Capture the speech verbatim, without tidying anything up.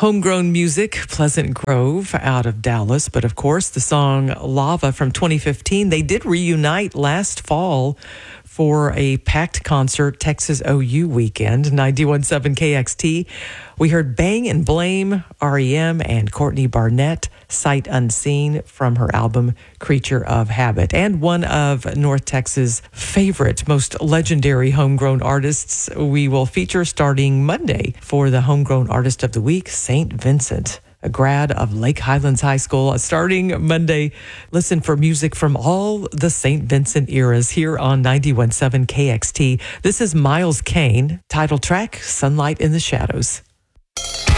Homegrown music, Pleasant Grove out of Dallas. But of course, the song Lava from twenty fifteen, they did reunite last fall for a packed concert, Texas O U weekend, ninety-one point seven K X T. We heard Bang and Blame, R E M, and Courtney Barnett, Sight Unseen, from her album Creature of Habit. And one of North Texas' favorite, most legendary homegrown artists we will feature starting Monday for the Homegrown Artist of the Week, Saint Vincent, a grad of Lake Highlands High School. Starting Monday, listen for music from all the Saint Vincent eras here on ninety-one point seven K X T. This is Miles Kane, title track, Sunlight in the Shadows.